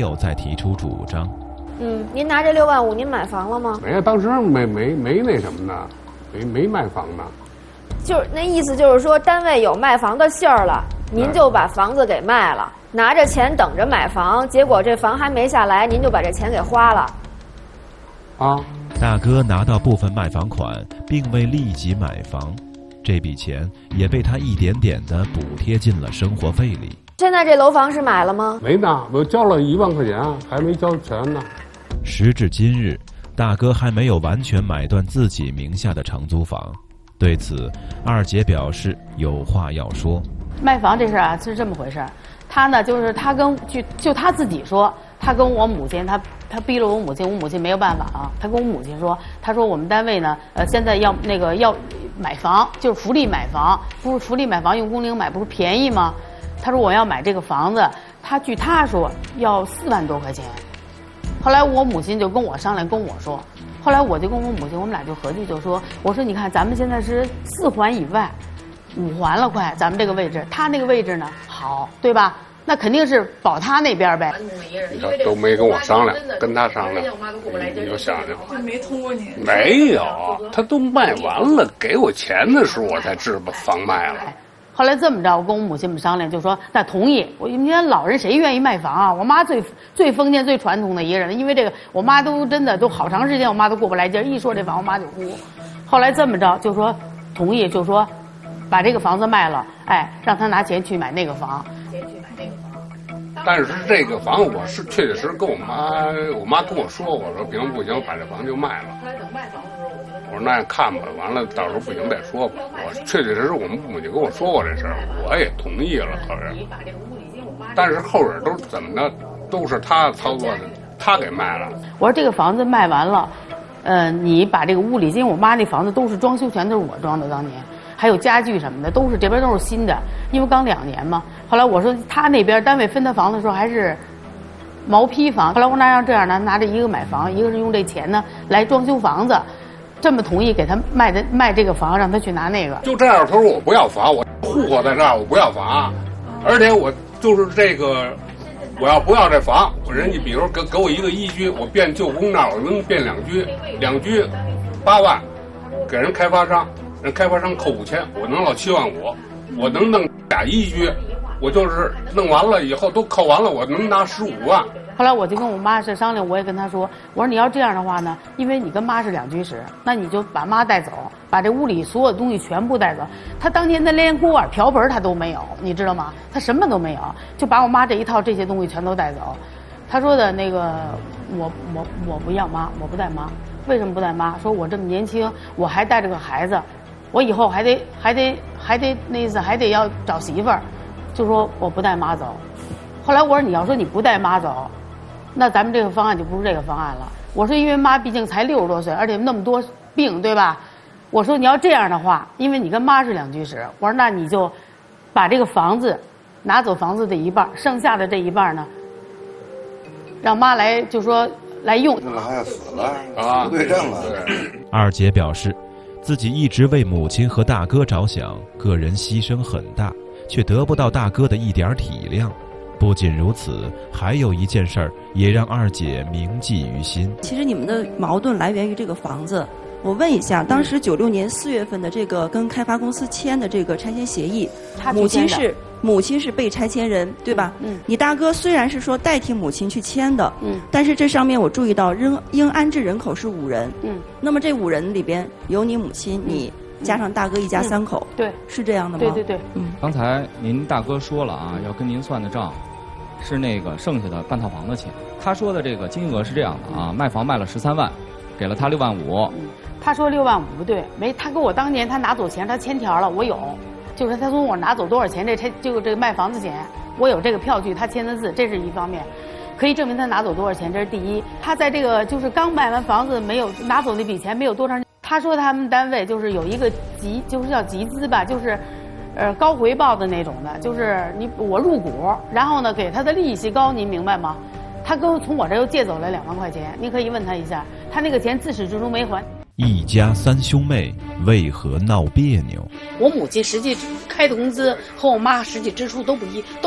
有再提出主张。 您拿这6万5，您买房了吗？ 没，当时没那什么呢，没卖房呢。 就是那意思，就是说单位有卖房的信儿了，您就把房子给卖了，拿着钱等着买房，结果这房还没下来，您就把这钱给花了。 啊， 大哥拿到部分卖房款，并未立即买房，这笔钱也被他一点点地补贴进了生活费里。 现在这楼房是买了吗？ 没呢，我交了1万块钱，还没交全呢。 时至今日，大哥还没有完全买断自己名下的长租房。对此，二姐表示有话要说。 卖房这事啊是这么回事，他呢就是他跟就他自己说，他跟我母亲，他逼了我母亲，我母亲没有办法啊。他跟我母亲说，他说我们单位呢现在要买房，就是福利买房，不是福利买房用工龄买不是便宜吗？他说我要买这个房子，据他说要4万多块钱。后来我母亲就跟我商量，跟我说，后来我就跟我母亲，我们俩就合计，就说，我说你看咱们现在是4环以外，5环了快，咱们这个位置，他那个位置呢好，对吧？那肯定是保他那边呗。 都没跟我商量，跟他商量，你就想想， 没通过你？ 没有，他都卖完了，给我钱的时候我才知道把房卖了。 后来这么着，我跟我母亲们商量，就说那同意。你看老人谁愿意卖房啊？我妈最封建、最传统的一个人，因为这个我妈都真的都好长时间，我妈都过不来劲，一说这房我妈就哭。后来这么着就说同意，就说把这个房子卖了，让他拿钱去买那个房。 但是这个房我是确确实跟我妈跟我说，我说不行，把这房就卖了。后来等卖房的时候，我说那样看吧，完了到时候不行再说吧。我确确实实我们父母就跟我说过这事儿，我也同意了，可是。但是后边都怎么着，都是他操作的，他给卖了。 我说这个房子卖完了，你把这个物理，因为我妈那房子都是装修，全都是我装的，当年还有家具什么的，都是这边都是新的，因为刚2年嘛。后来我说他那边单位分他房的时候还是毛坯房，后来我那让这样呢，拿着一个买房，一个是用这钱呢来装修房子，这么同意给他卖这个房，让他去拿那个。 就这样，他说我不要房，我户口在这儿，我不要房，而且我就是这个，我要不要这房，人家比如给我一个1居，我变旧公那儿，我能变2居，2居8万，给人开发商，人开发商扣5000，我能落7万5，我能弄俩1居。我就是弄完了以后都扣完了，我能拿15万。 后来我就跟我妈是商量，我也跟她说，我说你要这样的话呢，因为你跟妈是2居室，那你就把妈带走，把这屋里所有东西全部带走。她当年她连锅碗瓢盆她都没有，你知道吗？她什么都没有，就把我妈这一套这些东西全都带走。她说的那个我不要妈，我不带妈。为什么不带妈？说我这么年轻，我还带着个孩子，我以后还得那意思还得要找媳妇儿。就说我不带妈走。后来我说你要说你不带妈走，那咱们这个方案就不是这个方案了。我说因为妈毕竟才60多岁，而且那么多病，对吧？我说你要这样的话，因为你跟妈是2居室，我说那你就把这个房子拿走，房子的一半，剩下的这一半呢，让妈来就说来用。 那还要死了啊？不对症了。 二姐表示，自己一直为母亲和大哥着想，个人牺牲很大，却得不到大哥的一点体谅。不仅如此，还有一件事儿也让二姐铭记于心。 其实你们的矛盾来源于这个房子。我问一下，当时96年4月份的这个跟开发公司签的这个拆迁协议，母亲是被拆迁人，对吧？你大哥虽然是说代替母亲去签的，但是这上面我注意到应安置人口是5人，那么这5人里边有你母亲，你加上大哥一家3口， 对， 是这样的吗？ 对对对， 刚才您大哥说了啊，要跟您算的账是那个剩下的半套房的钱。他说的这个金额是这样的啊，卖房卖了13万，给了他6万5。 他说6万5不对，没，他跟我当年他拿走钱，他签条了，我有，就是他从我拿走多少钱，这卖房子钱，我有这个票据，他签的字，这是一方面，可以证明他拿走多少钱，这是第一。他在这个就是刚买完房子没有拿走那笔钱没有多长，他说他们单位就是有一个就是叫集资吧，就是高回报的那种的，就是我入股，然后呢给他的利息高，您明白吗？他从我这又借走了2万块钱，您可以问他一下，他那个钱自始至终没还。 一家3兄妹为何闹别扭？ 我母亲实际开的工资和我妈实际支出都不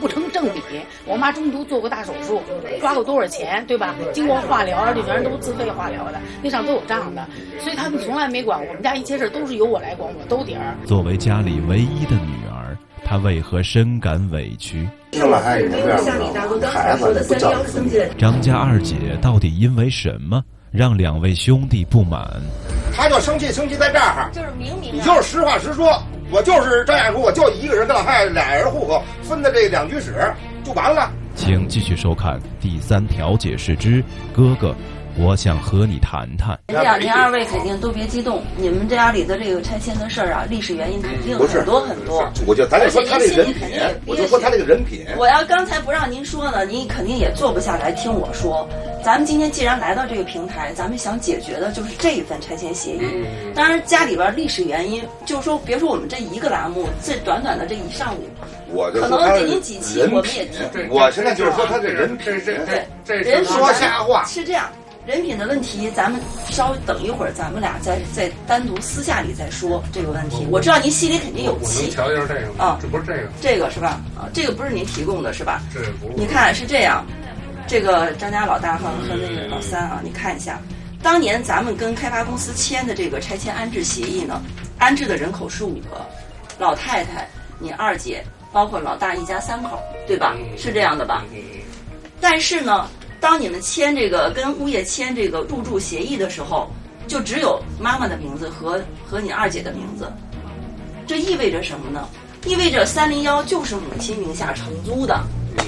不成正比。我妈中途做过大手术，花过多少钱，对吧？经过化疗，而且全都是自费化疗的，那上都有账的，所以他们从来没管我们家一切事都是由我来管，我兜底儿。 作为家里唯一的女儿，她为何深感委屈？ 生了孩子不这样的，孩子不教育。 张家二姐到底因为什么让两位兄弟不满？ 他就生气在这儿， 就是明明你就是实话实说，我就是张亚叔，我就一个人跟老太太俩人户口分的这2居室就完了。 请继续收看第3调解室之哥哥，我想和你谈谈。 这样，您2位肯定都别激动，你们这家里的这个拆迁的事儿啊，历史原因肯定很多很多。 我就咱就说他这人品，我就说他这个人品。 我要刚才不让您说呢，您肯定也坐不下来听我说。咱们今天既然来到这个平台，咱们想解决的就是这一份拆迁协议。当然，家里边历史原因，就是说，别说我们这一个栏目，这短短的这一上午， 我就可能给您几期我们也听。 我现在就是说他这人品， 对，人说瞎话是这样。人品的问题，咱们稍微等一会儿，咱们俩再单独私下里再说这个问题。我知道您心里肯定有气。 我能瞧一下这个啊？这不是这个？ 这个是吧？啊，这个不是您提供的是吧？ 这不是。 你看是这样，这个张家老大和那个老三啊，你看一下，当年咱们跟开发公司签的这个拆迁安置协议呢，安置的人口是5个，老太太、你2姐，包括老大一家3口，对吧？是这样的吧？但是呢，当你们签这个跟物业签这个入住协议的时候，就只有妈妈的名字和你2姐的名字，这意味着什么呢？意味着301就是母亲名下承租的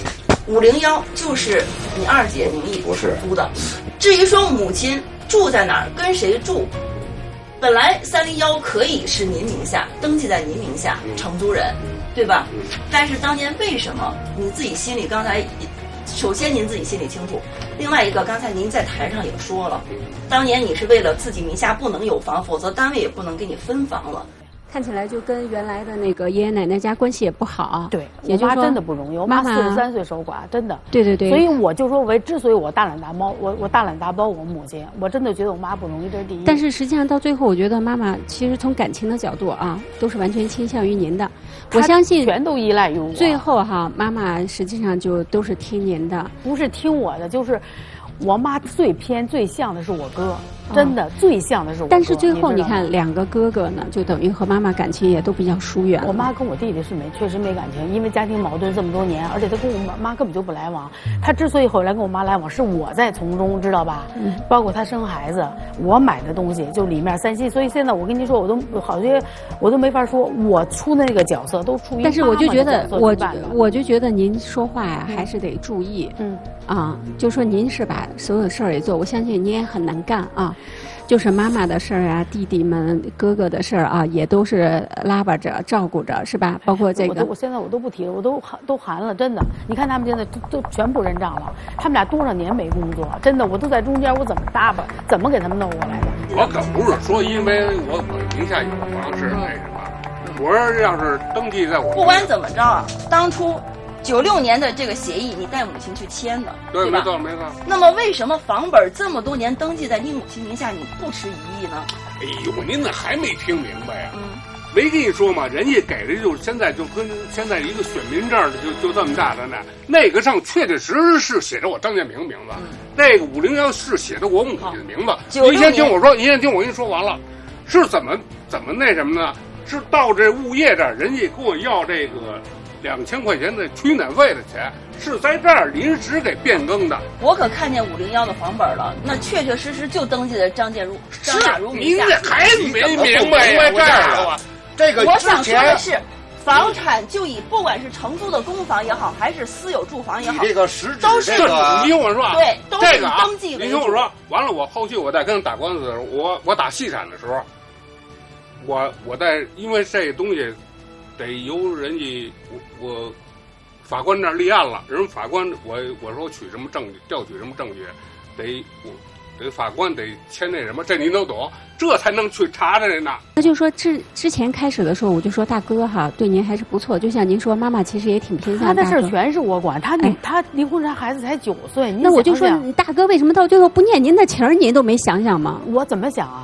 ，501就是你2姐名义租的。至于说母亲住在哪儿，跟谁住，本来301可以是您名下登记在您名下承租人，对吧？但是当年为什么你自己心里刚才？首先您自己心里清楚，另外一个刚才您在台上也说了，当年你是为了自己名下不能有房，否则单位也不能给你分房了。 看起来就跟原来的那个爷爷奶奶家关系也不好。 对，我妈真的不容易，我妈43岁守寡，真的。 对对对。 所以我就说，之所以我大懒大包，我大懒大包我母亲，我真的觉得我妈不容易，这是第一。 但是实际上到最后，我觉得妈妈其实从感情的角度啊，都是完全倾向于您的。我相信全都依赖于我。 最后哈，妈妈实际上就都是听您的， 不是听我的，就是。我妈最像的是我哥，真的最像的是我哥。 但是最后你看2个哥哥呢，就等于和妈妈感情也都比较疏远。 我妈跟我弟弟是确实没感情，因为家庭矛盾这么多年，而且她跟我妈根本就不来往。她之所以后来跟我妈来往，是我在从中，知道吧？包括她生孩子，我买的东西就里面3系。所以现在我跟您说，好些我都没法说，我出的那个角色都出于。 但是我就觉得，我就觉得您说话呀，还是得注意。就说您是把所有事儿也做，我相信您也很能干啊。就是妈妈的事儿啊，弟弟们、哥哥的事儿啊，也都是拉拔着、照顾着，是吧？包括这个， 我现在我都不提了，我都寒了，真的。你看他们现在都全部认账了，他们俩多少年没工作，真的，我都在中间，我怎么搭吧？怎么给他们弄过来的？ 我可不是说因为我名下有房是那什么，我说要是登记在我不管怎么着，当初。96年的这个协议，你带母亲去签的， 对吧？ 没错。 那么为什么房本这么多年登记在你母亲名下，你不持异议呢？ 哎呦，您那还没听明白呀？没跟你说嘛，人家给的就是现在就跟现在一个选民证就这么大的那个上确确实实是写着我张建平名字，那个501是写着我母亲的名字。您先听我说，您先听我跟你说完了，是怎么那什么呢？是到这物业这儿，人家跟我要这个。2000块钱的取暖费的钱是在这儿临时给变更的。 我可看见501的房本了，那确确实实就登记在张亚茹名下。 您这还没明白这儿啊？这个我想说的是，房产就以不管是承租的公房也好，还是私有住房也好， 这个实质都是你听我说啊， 对，都是以登记为主。 你听我说，完了，我后续我在跟人打官司的时候，我打细产的时候，我在因为这东西。得由人家我法官那儿立案了，人法官我说取什么证据，调取什么证据，得法官得签那什么，这您都懂，这才能去查着呢。 那就说之前开始的时候，我就说大哥哈，对您还是不错。就像您说，妈妈其实也挺偏向大哥。 他的事全是我管，他离婚时孩子才9岁。 那我就说，大哥为什么到最后不念您的情儿，您都没想想吗？ 我怎么想啊？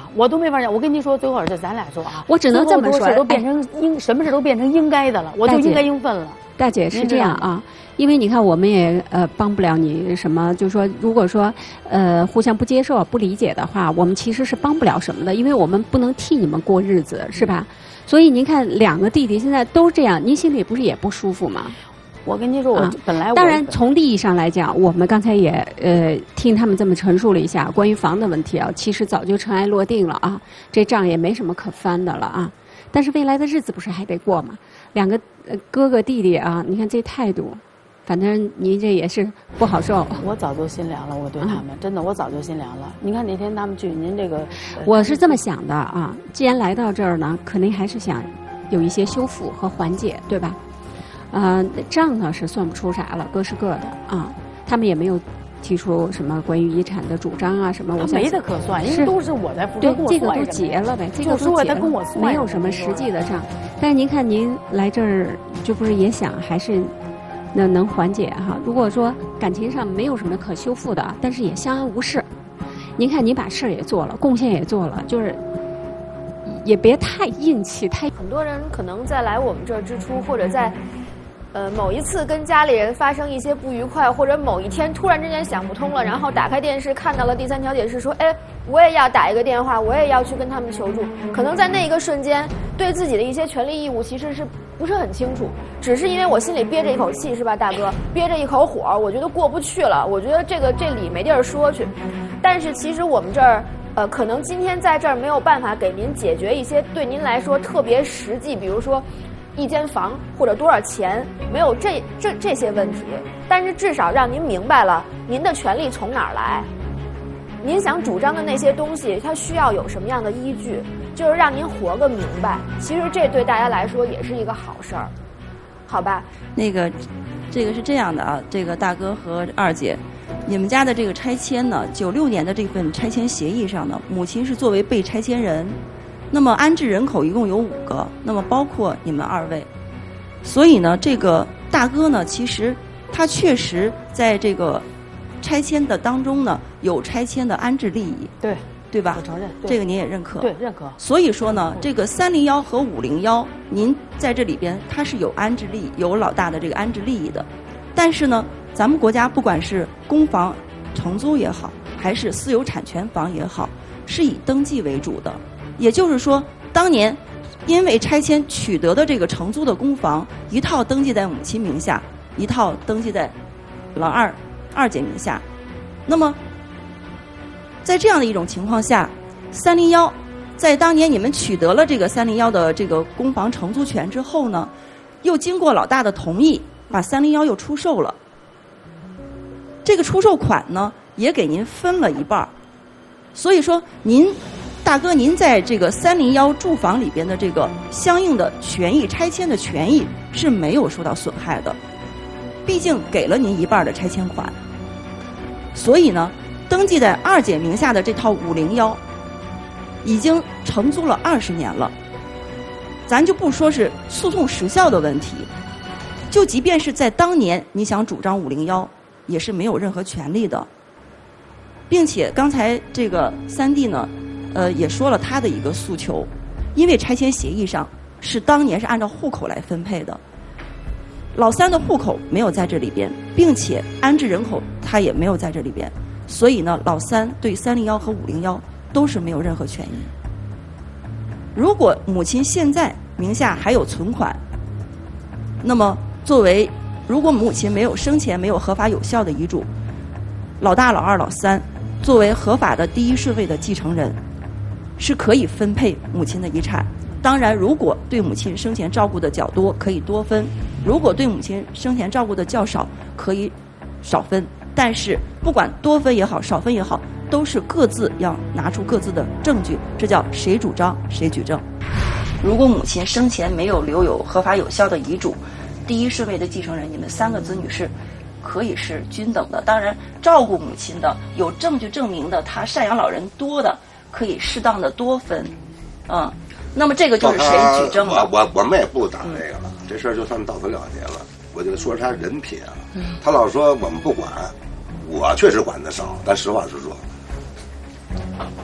我都没法讲。我跟您说，最后就咱俩说啊， 我只能这么说， 都变成什么事都变成应该的了，我就应该应分了。 大姐是这样啊，因为你看我们也帮不了你什么，就是说如果说互相不接受、不理解的话，我们其实是帮不了什么的，因为我们不能替你们过日子，是吧？所以您看两个弟弟现在都这样，您心里不是也不舒服吗？ 我跟您说，我本来当然从利益上来讲，我们刚才也听他们这么陈述了一下关于房的问题啊，其实早就尘埃落定了啊，这账也没什么可翻的了啊。但是未来的日子不是还得过吗？两个哥哥弟弟啊，你看这态度，反正您这也是不好受。 我早就心凉了，我对他们真的，我早就心凉了。你看那天他们去，您这个， 我是这么想的啊，既然来到这儿呢，肯定还是想有一些修复和缓解，对吧？账呢是算不出啥了，各是各的啊，他们也没有提出什么关于遗产的主张啊什么，我没得可算，因为都是我在负责。 对，这个都结了呗，这个都结了， 他跟我算， 没有什么实际的账。但是您看，您来这儿就不是也想还是能缓解哈？如果说感情上没有什么可修复的，但是也相安无事。您看，您把事儿也做了，贡献也做了，就是也别太硬气， 很多人可能在来我们这儿之初，或者在。某一次跟家里人发生一些不愉快，或者某一天突然之间想不通了，然后打开电视看到了第三条解释，说，哎，我也要打一个电话，我也要去跟他们求助。可能在那一个瞬间，对自己的一些权利义务其实是不是很清楚，只是因为我心里憋着一口气，是吧，大哥，憋着一口火，我觉得过不去了，我觉得这理没地儿说去。但是其实我们这儿，可能今天在这儿没有办法给您解决一些对您来说特别实际，比如说。一间房或者多少钱，没有这些问题，但是至少让您明白了您的权利从哪儿来，您想主张的那些东西，它需要有什么样的依据，就是让您活个明白。其实这对大家来说也是一个好事儿，好吧？ 这个是这样的啊，这个大哥和二姐，你们家的这个拆迁呢，96年的这份拆迁协议上呢，母亲是作为被拆迁人。那么安置人口一共有5个，那么包括你们2位，所以呢，这个大哥呢，其实他确实在这个拆迁的当中呢，有拆迁的安置利益，对吧？ 我承认， 这个您也认可， 对，认可。 所以说呢，这个301和501，您在这里边它是有安置利益，有老大的这个安置利益的，但是呢，咱们国家不管是公房承租也好，还是私有产权房也好，是以登记为主的。也就是说，当年因为拆迁取得的这个承租的公房，一套登记在母亲名下，一套登记在老二姐名下。那么，在这样的一种情况下，301在当年你们取得了这个301的这个公房承租权之后呢，又经过老大的同意，把301又出售了。这个出售款呢，也给您分了一半。所以说，大哥，您在这个301住房里边的这个相应的权益，拆迁的权益是没有受到损害的，毕竟给了您一半的拆迁款。所以呢，登记在二姐名下的这套501，已经承租了20年了。咱就不说是诉讼时效的问题，就即便是在当年你想主张501，也是没有任何权利的。并且刚才这个3弟呢。也说了他的一个诉求，因为拆迁协议上是当年是按照户口来分配的，老3的户口没有在这里边，并且安置人口他也没有在这里边，所以呢，老3对301和501都是没有任何权益。如果母亲现在名下还有存款，那么如果母亲没有生前没有合法有效的遗嘱，老大、老2、老3作为合法的第1顺位的继承人，是可以分配母亲的遗产。当然，如果对母亲生前照顾的较多，可以多分；如果对母亲生前照顾的较少，可以少分。但是，不管多分也好，少分也好，都是各自要拿出各自的证据，这叫谁主张谁举证。如果母亲生前没有留有合法有效的遗嘱，第1顺位的继承人，你们3个子女是可以是均等的。当然，照顾母亲的、有证据证明的，他赡养老人多的，可以适当的多分，那么这个就是谁举证了？ 我们也不讲这个了，这事儿就算到此了结了。我就说他人品啊，他老说我们不管，我确实管得少，但实话实说。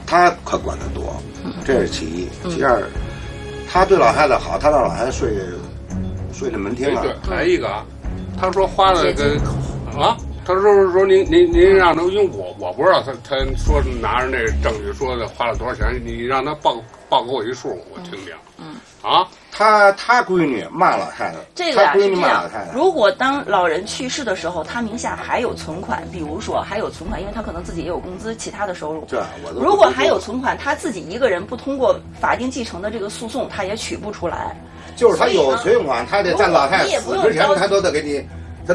他可管得多，这是其一。其二，他对老太太好，他让老太太睡这门厅啊。 对，还一个，他说花了个他说您让他，因为我不知道他说拿着那个证据说的花了多少钱，你让他报给我一数，我听听。 他闺女骂老太太， 这个呀是这样。 如果当老人去世的时候，他名下还有存款，比如说还有存款，因为他可能自己也有工资、其他的收入。 对， 如果还有存款，他自己一个人不通过法定继承的这个诉讼，他也取不出来。 就是他有存款，他得在老太太死之前，他都得给你，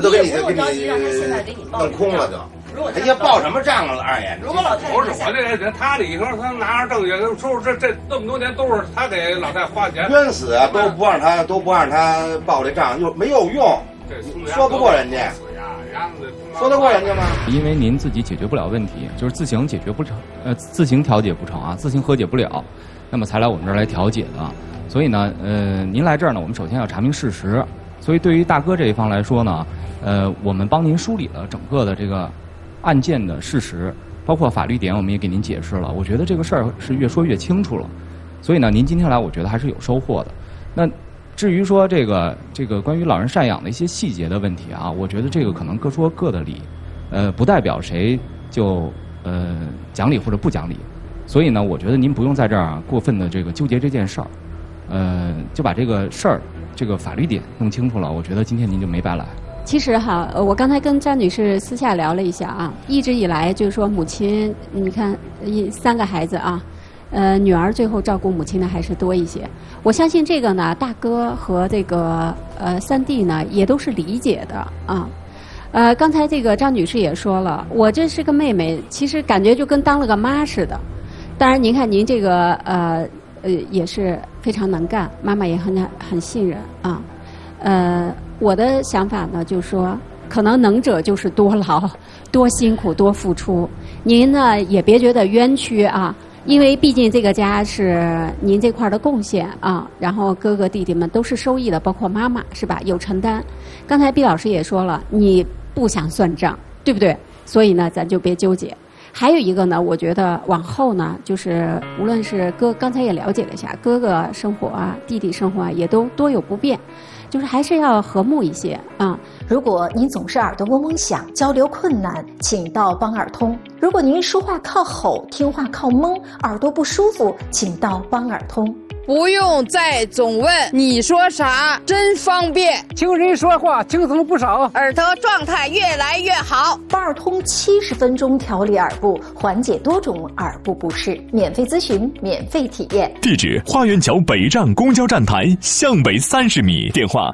弄空了就。人家报什么账啊，二爷？ 如果老太太不是我这他理说他拿着证据说这那么多年都是他给老太太花钱， 冤死啊，都不让他报这账，又没有用，说不过人家，说得过人家吗？ 因为您自己解决不了问题，就是自行解决不成，自行调解不成啊，自行和解不了，那么才来我们这儿来调解的。所以呢，您来这儿呢，我们首先要查明事实。所以对于大哥这一方来说呢，我们帮您梳理了整个的这个案件的事实，包括法律点，我们也给您解释了。我觉得这个事儿是越说越清楚了，所以呢，您今天来，我觉得还是有收获的。那至于说这个关于老人赡养的一些细节的问题啊，我觉得这个可能各说各的理，不代表谁就讲理或者不讲理。所以呢，我觉得您不用在这儿过分的这个纠结这件事儿，就把这个事儿这个法律点弄清楚了，我觉得今天您就没白来。 其实哈，我刚才跟张女士私下聊了一下啊，一直以来就是说母亲，你看3个孩子啊，女儿最后照顾母亲的还是多一些。我相信这个呢，大哥和这个3弟呢也都是理解的啊。刚才这个张女士也说了，我这是个妹妹，其实感觉就跟当了个妈似的。当然，您看您这个也是非常能干，妈妈也很信任啊。我的想法呢，就是说，可能能者就是多劳、多辛苦、多付出。您呢也别觉得冤屈啊，因为毕竟这个家是您这块的贡献啊。然后哥哥弟弟们都是受益的，包括妈妈是吧？有承担。刚才毕老师也说了，你不想算账，对不对？所以呢，咱就别纠结。还有一个呢，我觉得往后呢，就是无论是刚才也了解了一下，哥哥生活啊，弟弟生活啊，也都多有不便，就是还是要和睦一些啊。 如果您总是耳朵嗡嗡响，交流困难，请到帮耳通；如果您说话靠吼，听话靠蒙，耳朵不舒服，请到帮耳通。 不用再总问你说啥，真方便。 听人说话轻松不少， 耳朵状态越来越好。 帮耳通70分钟调理耳部，缓解多种耳部不适，免费咨询，免费体验。 地址：花园桥北站公交站台向北30米，电话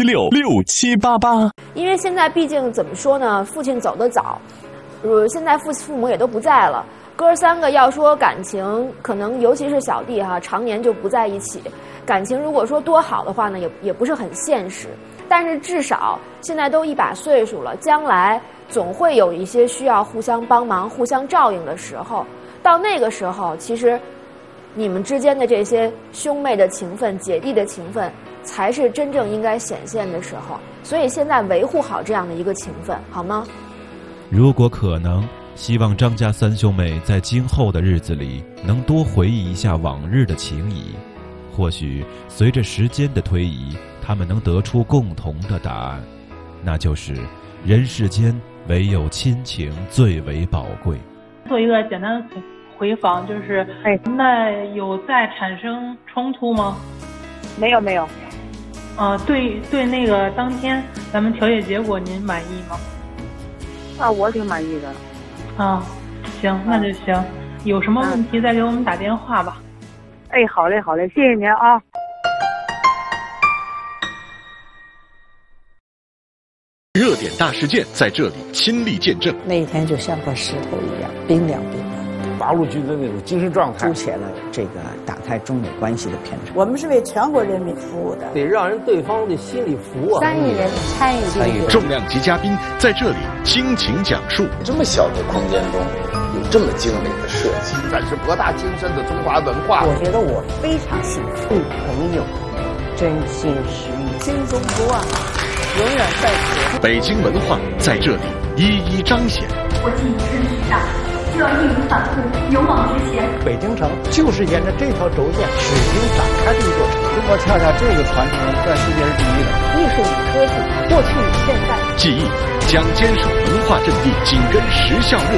58766788。 因为现在毕竟怎么说呢，父亲走得早，现在父母也都不在了。哥3个要说感情，可能尤其是小弟哈，常年就不在一起。感情如果说多好的话呢，也不是很现实。但是至少现在都一把岁数了，将来总会有一些需要互相帮忙、互相照应的时候。到那个时候，其实你们之间的这些兄妹的情分、姐弟的情分，才是真正应该显现的时候。所以现在维护好这样的一个情分，好吗？ 如果可能，希望张家3兄妹在今后的日子里能多回忆一下往日的情谊，或许随着时间的推移，他们能得出共同的答案，那就是人世间唯有亲情最为宝贵。 做一个简单的回访，就是那有再产生冲突吗？ 没有。 对那个当天咱们调解结果您满意吗？ 我挺满意的。 行，那就行。有什么问题再给我们打电话吧。 好嘞，谢谢您啊。 热点大事件在这里亲历见证， 那一天就像块石头一样冰凉。 八路军的那种精神状态， 凸显了这个打开中美关系的偏差。 我们是为全国人民服务的， 得让人对方的心里服啊。 3亿人参与进去， 重量级嘉宾在这里倾情讲述。 这么小的空间中有这么精美的设计， 展示博大精深的中华文化。 我觉得我非常幸福，朋友真心实意，心中不忘，永远在此。 北京文化在这里一一彰显。 国际秩序上，自需要义无反顾、勇往直前。 北京城就是沿着这条轴线始终展开的一座城。 中国恰恰这个传承在世界是第一的。 艺术与科技，过去与现在。 记忆将坚守文化阵地，紧跟时尚热